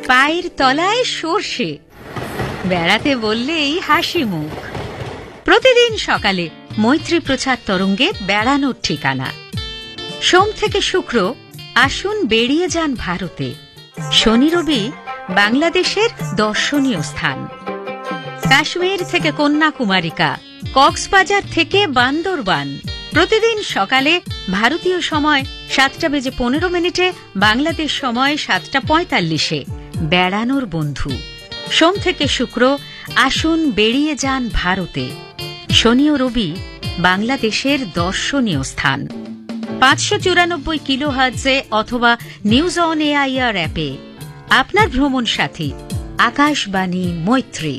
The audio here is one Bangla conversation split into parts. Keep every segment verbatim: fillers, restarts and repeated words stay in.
পায়ের তলায় সর্ষে, বেড়াতে বললেই হাসি মুখ। প্রতিদিন সকালে মৈত্রী প্রচার তরঙ্গে বেড়ানোর ঠিকানা। সোম থেকে শুক্র আসুন বেরিয়ে যান ভারতে। শনি রবি বাংলাদেশের দর্শনীয় স্থান। কাশ্মীর থেকে কন্যাকুমারিকা, কক্সবাজার থেকে বান্দরবান। প্রতিদিন সকালে ভারতীয় সময় সাতটা বেজে পনেরো মিনিটে, বাংলাদেশ সময় সাতটা পঁয়তাল্লিশে বেড়ানোর বন্ধু। সোম থেকে শুক্র আসুন বেরিয়ে যান ভারতে। শনি ও রবি বাংলাদেশের দর্শনীয় স্থান। পাঁচশো চুরানব্বই কিলো হার্টজে অথবা নিউজ অন এআইআর অ্যাপে আপনার ভ্রমণ সাথী আকাশবাণী মৈত্রী।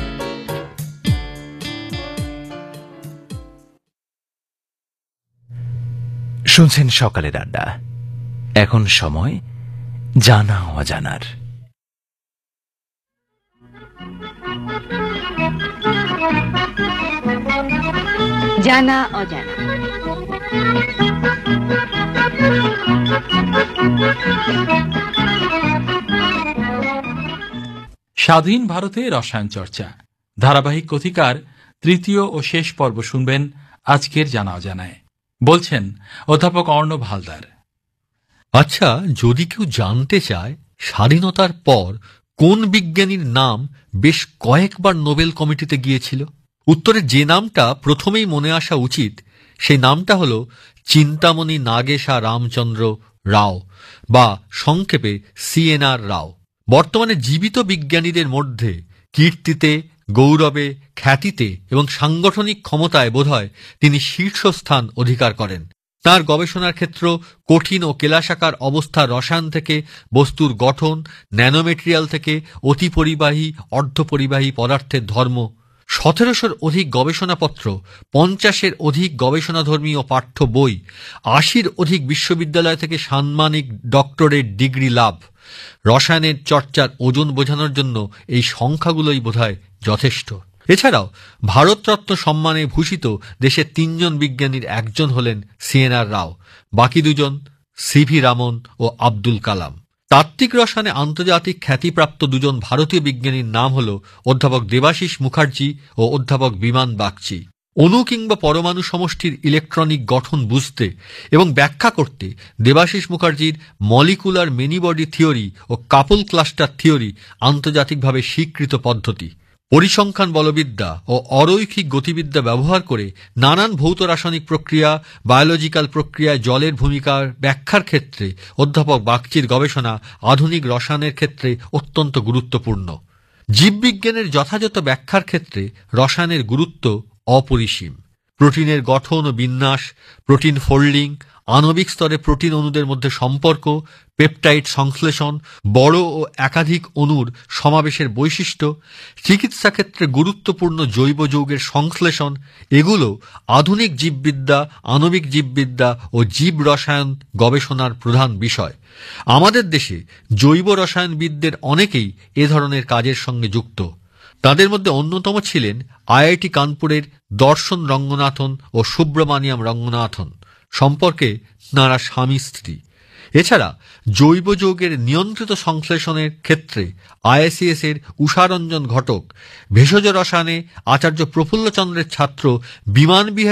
শুনছেন সকালের আড্ডা। এখন সময় জানা অজানার। জানা অজানা। স্বাধীন ভারতে রসায়ন চর্চা ধারাবাহিক কথিকার তৃতীয় ও শেষ পর্ব শুনবেন আজকের জানা অজানায়। বলছেন অধ্যাপক অর্ণব হালদার। আচ্ছা, যদি কেউ জানতে চায় স্বাধীনতার পর কোন বিজ্ঞানীর নাম বেশ কয়েকবার নোবেল কমিটিতে গিয়েছিল, উত্তরে যে নামটা প্রথমেই মনে আসা উচিত সেই নামটা হল চিন্তামণি নাগেশা রামচন্দ্র রাও, বা সংক্ষেপে সিএনআর রাও। বর্তমানে জীবিত বিজ্ঞানীদের মধ্যে কীর্তিতে, গৌরবে, খ্যাতিতে এবং সাংগঠনিক ক্ষমতায় বোধহয় তিনি শীর্ষস্থান অধিকার করেন। তাঁর গবেষণার ক্ষেত্র কঠিন ও কেলাসাকার অবস্থার রসায়ন থেকে বস্তুর গঠন, ন্যানোমেটেরিয়াল থেকে অতিপরিবাহী অর্ধপরিবাহী পদার্থের ধর্ম। সতেরোশোর অধিক গবেষণাপত্র, পঞ্চাশের অধিক গবেষণাধর্মী ও পাঠ্য বই, আশির অধিক বিশ্ববিদ্যালয় থেকে সাম্মানিক ডক্টরেট ডিগ্রি লাভ। রসায়নের চর্চার ওজন বোঝানোর জন্য এই সংখ্যাগুলোই বোধহয় যথেষ্ট। এছাড়াও ভারতরত্ন সম্মানে ভূষিত দেশের তিনজন বিজ্ঞানীর একজন হলেন সিএনআর রাও, বাকি দুজন সিভি রামন ও আব্দুল কালাম। তাত্ত্বিক রসায়নে আন্তর্জাতিক খ্যাতিপ্রাপ্ত দুজন ভারতীয় বিজ্ঞানীর নাম হল অধ্যাপক দেবাশিস মুখার্জি ও অধ্যাপক বিমান বাগচি। অণু কিংবা পরমাণু সমষ্টির ইলেকট্রনিক গঠন বুঝতে এবং ব্যাখ্যা করতে দেবাশিস মুখার্জির মলিকুলার মেনি বডি থিওরি ও কাপল ক্লাস্টার থিওরি আন্তর্জাতিকভাবে স্বীকৃত পদ্ধতি। পরিসংখ্যান বলবিদ্যা ও অরৈখিক গতিবিদ্যা ব্যবহার করে নানান ভৌত রাসায়নিক প্রক্রিয়া, বায়োলজিক্যাল প্রক্রিয়ায় জলের ভূমিকার ব্যাখ্যার ক্ষেত্রে অধ্যাপক বাগচির গবেষণা আধুনিক রসায়নের ক্ষেত্রে অত্যন্ত গুরুত্বপূর্ণ। জীববিজ্ঞানের যথাযথ ব্যাখ্যার ক্ষেত্রে রসায়নের গুরুত্ব অপরিসীম। প্রোটিনের গঠন ও বিন্যাস, প্রোটিন ফোল্ডিং, আণবিক স্তরে প্রোটিন অণুদের মধ্যে সম্পর্ক, পেপটাইড সংশ্লেষণ, বড় ও একাধিক অণুর সমাবেশের বৈশিষ্ট্য, চিকিৎসা ক্ষেত্রে গুরুত্বপূর্ণ জৈব যৌগের সংশ্লেষণ, এগুলো আধুনিক জীববিদ্যা, আণবিক জীববিদ্যা ও জীব রসায়ন গবেষণার প্রধান বিষয়। আমাদের দেশে জৈব রসায়নবিদদের অনেকেই এ ধরনের কাজের সঙ্গে যুক্ত। তাদের মধ্যে অন্যতম ছিলেন আইআইটি কানপুরের দর্শন রঙ্গনাথন ও সুব্রমণিয়াম রঙ্গনাথন, সম্পর্কে তাঁরা স্বামী স্ত্রী। এছাড়া জৈব যৌগের নিয়ন্ত্রিত সংশ্লেষণের ক্ষেত্রে আইএসিএস এর উষারঞ্জন ঘটক, ভেষজ রসায়নে আচার্য প্রফুল্লচন্দ্রের ছাত্র বিমান বিহারী